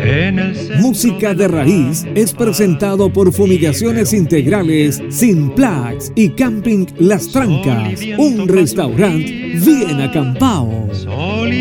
Música de Raíz es presentado por Fumigaciones Integrales Simplax y Camping Las Trancas, un restaurante bien acampado.